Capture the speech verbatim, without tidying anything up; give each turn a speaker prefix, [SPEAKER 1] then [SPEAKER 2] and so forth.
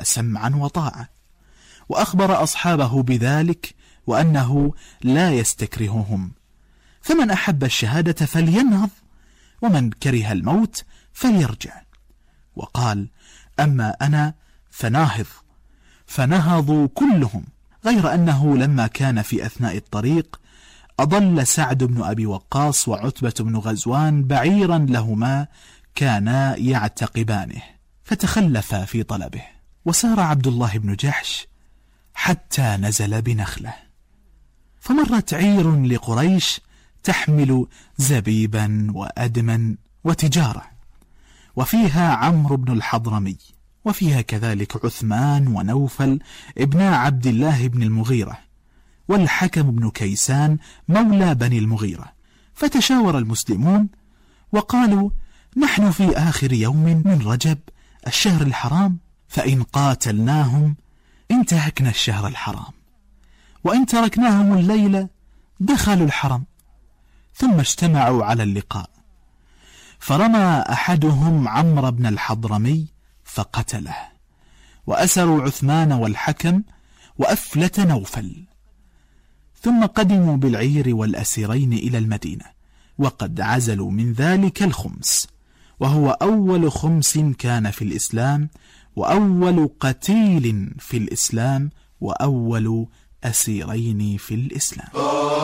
[SPEAKER 1] سمعا وطاعة، وأخبر أصحابه بذلك وأنه لا يستكرههم، فمن أحب الشهادة فلينهض، ومن كره الموت فليرجع. وقال: أما أنا فناهض. فنهضوا كلهم، غير أنه لما كان في أثناء الطريق أضل سعد بن أبي وقاص وعتبة بن غزوان بعيرا لهما كانا يعتقبانه، فتخلفا في طلبه، وسار عبد الله بن جحش حتى نزل بنخلة، فمرت عير لقريش تحمل زبيبا وأدما وتجارة، وفيها عمرو بن الحضرمي، وفيها كذلك عثمان ونوفل ابنا عبد الله بن المغيرة، والحكم بن كيسان مولى بني المغيرة. فتشاور المسلمون وقالوا: نحن في آخر يوم من رجب الشهر الحرام، فإن قاتلناهم انتهكنا الشهر الحرام، وإن تركناهم الليلة دخلوا الحرم. ثم اجتمعوا على اللقاء، فرمى أحدهم عمرو بن الحضرمي فقتله، وأسروا عثمان والحكم وأفلت نوفل، ثم قدموا بالعير والأسيرين إلى المدينة، وقد عزلوا من ذلك الخمس، وهو أول خمس كان في الإسلام، وأول قتيل في الإسلام، وأول أسيرين في الإسلام.